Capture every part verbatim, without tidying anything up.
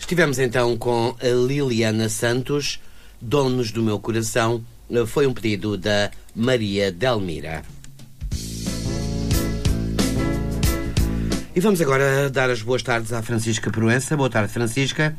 Estivemos então com a Liliana Santos, Donos do Meu Coração. Foi um pedido da Maria Delmira. E vamos agora dar as boas tardes à Francisca Proença. Boa tarde, Francisca.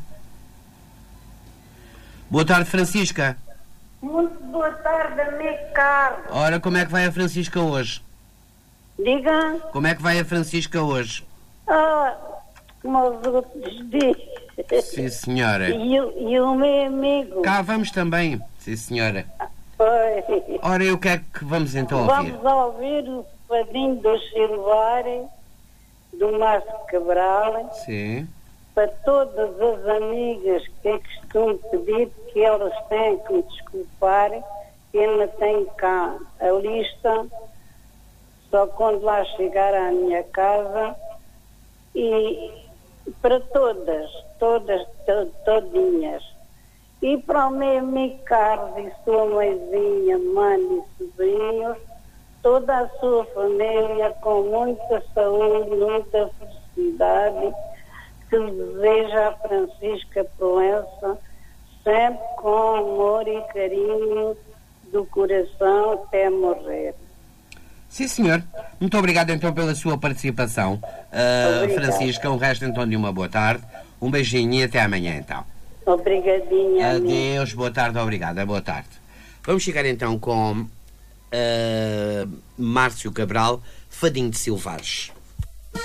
Boa tarde, Francisca. Muito boa tarde, amigo Carlos. Ora, como é que vai a Francisca hoje? Diga. Como é que vai a Francisca hoje? Ah, como os outros dizem. Sim, senhora. E, o- e o meu amigo. Cá vamos também, sim, senhora. Foi. Ora, e o que é que vamos então ouvir? Vamos ouvir o Fadinho do Silvário, do Márcio Cabral, Sim. para todas as amigas que costumo pedir que elas têm que me desculpar, que eu não tenho cá a lista, só quando lá chegar à minha casa. E para todas, todas, to- todinhas. E para o meu amigo Carlos e sua mãezinha, mãe e sobrinhos, toda a sua família, com muita saúde, muita felicidade, que deseja a Francisca Proença, sempre com amor e carinho do coração até morrer. Sim, senhor. Muito obrigado então pela sua participação, ah, Obrigada. Francisca. Um resto então de uma boa tarde. Um beijinho e até amanhã então. Obrigadinha, amigo. Adeus, boa tarde, obrigada, boa tarde. Vamos chegar então com ah, Márcio Cabral, Fadinho de Silvares.